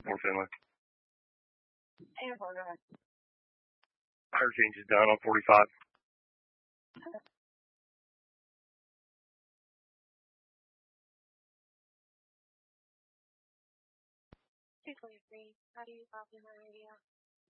More Finley. And for that. Tire change is done on 45. 223. How do you copy my radio?